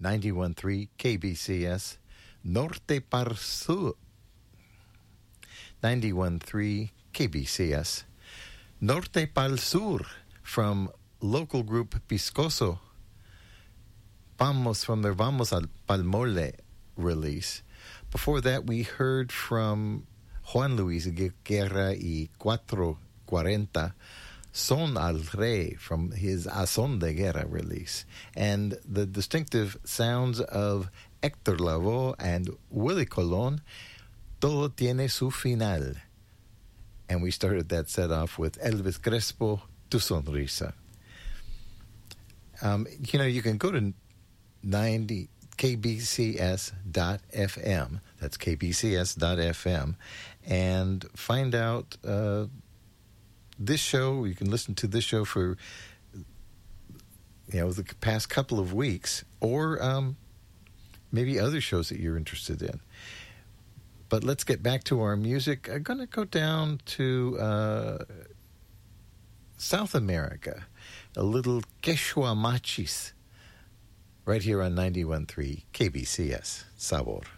91.3 KBCS, Norte Par Sur. 91.3 KBCS, Norte Pal Sur, from local group Piscoso. Vamos, from their Vamos al Palmole release. Before that, we heard from Juan Luis Guerra y 440, Son al Rey, from his A Son de Guerra release, and the distinctive sounds of Héctor Lavoe and Willie Colon, Todo Tiene Su Final. And we started that set off with Elvis Crespo, Tu Sonrisa. You can go to 90 kbcs.fm, that's kbcs.fm, and find out this show. You can listen to this show for the past couple of weeks, or maybe other shows that you're interested in. But let's get back to our music. I'm going to go down to South America, a little Quechua Machis, right here on 91.3 KBCS. Sabor.